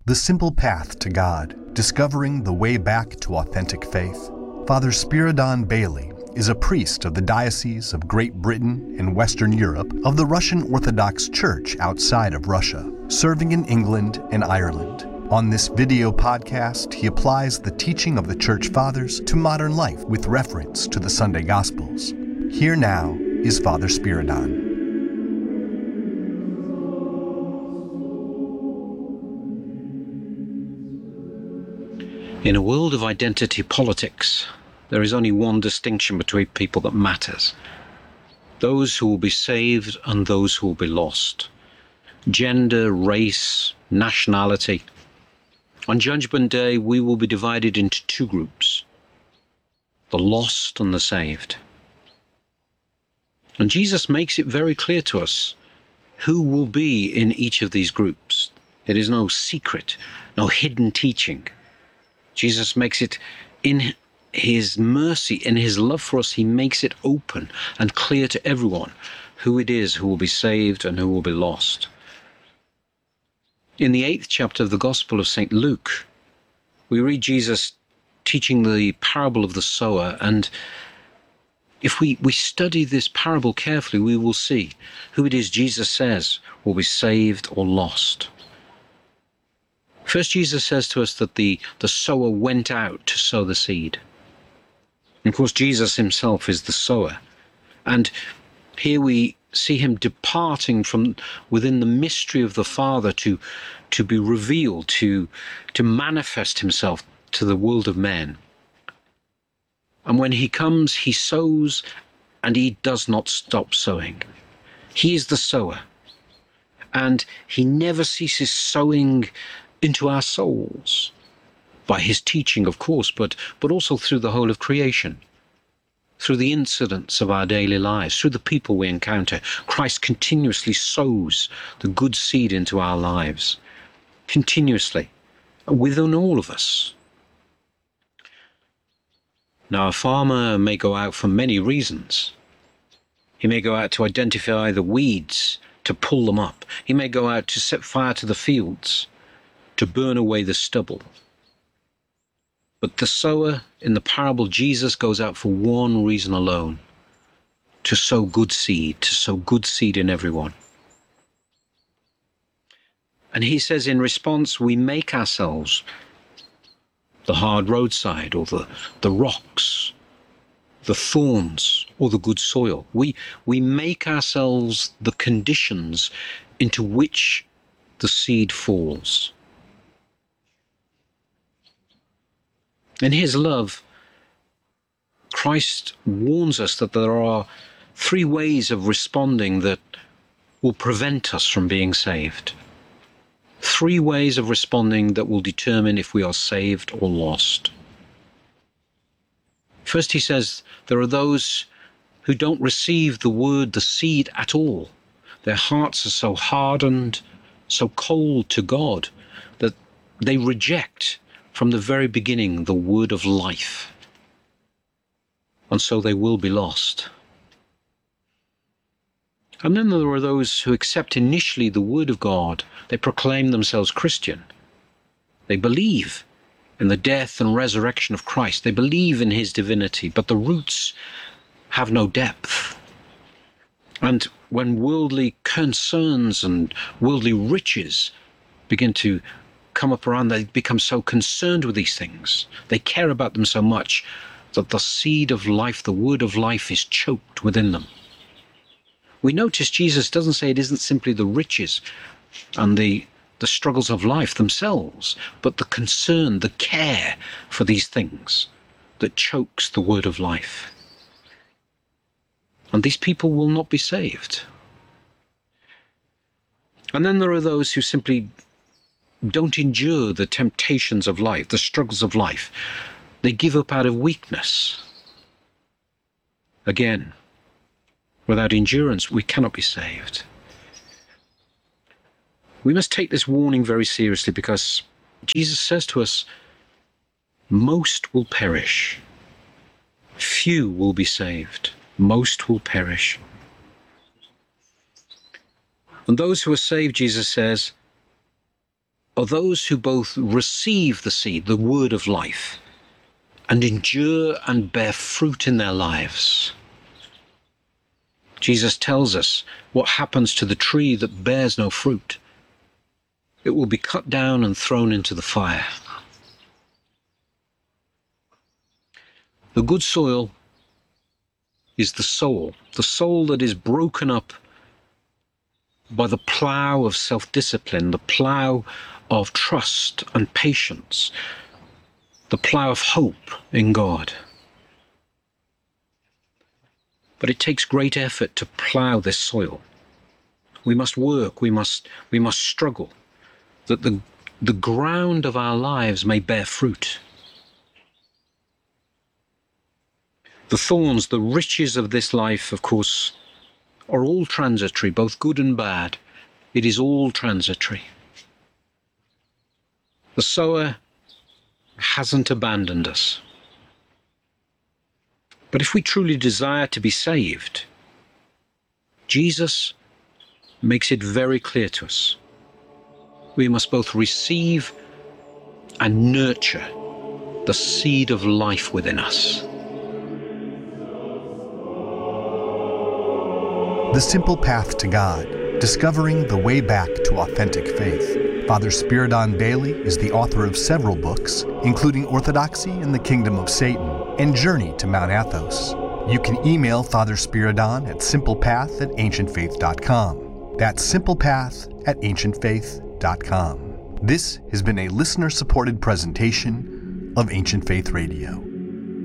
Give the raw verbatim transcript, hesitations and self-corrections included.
The Simple Path to God, Discovering the Way Back to Authentic Faith. Father Spiridon Bailey is a priest of the Diocese of Great Britain and Western Europe of the Russian Orthodox Church outside of Russia, serving in England and Ireland. On this video podcast, he applies the teaching of the Church Fathers to modern life with reference to the Sunday Gospels. Here now is Father Spiridon. In a world of identity politics, there is only one distinction between people that matters. Those who will be saved and those who will be lost. Gender, race, nationality. On Judgment Day, we will be divided into two groups, the lost and the saved. And Jesus makes it very clear to us who will be in each of these groups. It is no secret, no hidden teaching. Jesus makes it, in his mercy, in his love for us, he makes it open and clear to everyone who it is who will be saved and who will be lost. In the eighth chapter of the Gospel of Saint Luke, we read Jesus teaching the parable of the sower, and if we, we study this parable carefully, we will see who it is Jesus says will be saved or lost. First, Jesus says to us that the, the sower went out to sow the seed. And of course, Jesus himself is the sower. And here we see him departing from within the mystery of the Father to, to be revealed, to, to manifest himself to the world of men. And when he comes, he sows, and he does not stop sowing. He is the sower. And he never ceases sowing into our souls, by his teaching, of course, but, but also through the whole of creation, through the incidents of our daily lives, through the people we encounter. Christ continuously sows the good seed into our lives, continuously, within all of us. Now, a farmer may go out for many reasons. He may go out to identify the weeds, to pull them up. He may go out to set fire to the fields, to burn away the stubble. But the sower in the parable, Jesus goes out for one reason alone, to sow good seed, to sow good seed in everyone. And he says in response, we make ourselves the hard roadside, or the, the rocks, the thorns, or the good soil. We, we make ourselves the conditions into which the seed falls. In his love, Christ warns us that there are three ways of responding that will prevent us from being saved. Three ways of responding that will determine if we are saved or lost. First, he says, there are those who don't receive the word, the seed at all. Their hearts are so hardened, so cold to God, that they reject from the very beginning the word of life. And so they will be lost. And then there are those who accept initially the word of God. They proclaim themselves Christian. They believe in the death and resurrection of Christ. They believe in his divinity, but the roots have no depth. And when worldly concerns and worldly riches begin to come up around, they become so concerned with these things. They care about them so much that the seed of life, the word of life, is choked within them. We notice Jesus doesn't say it isn't simply the riches and the, the struggles of life themselves, but the concern, the care for these things that chokes the word of life. And these people will not be saved. And then there are those who simply don't endure the temptations of life, the struggles of life. They give up out of weakness. Again, without endurance, we cannot be saved. We must take this warning very seriously, because Jesus says to us, most will perish. Few will be saved. Most will perish. And those who are saved, Jesus says, are those who both receive the seed, the word of life, and endure and bear fruit in their lives. Jesus tells us what happens to the tree that bears no fruit. It will be cut down and thrown into the fire. The good soil is the soul, the soul that is broken up by the plough of self-discipline, the plough of trust and patience, the plough of hope in God. But it takes great effort to plough this soil. We must work, we must, we must struggle, that the, the ground of our lives may bear fruit. The thorns, the riches of this life, of course, are all transitory, both good and bad. It is all transitory. The sower hasn't abandoned us. But if we truly desire to be saved, Jesus makes it very clear to us. We must both receive and nurture the seed of life within us. The Simple Path to God, Discovering the Way Back to Authentic Faith. Father Spiridon Bailey is the author of several books, including Orthodoxy and the Kingdom of Satan and Journey to Mount Athos. You can email Father Spiridon at simplepath at ancientfaith dot com. That's simplepath at ancientfaith dot com. This has been a listener-supported presentation of Ancient Faith Radio.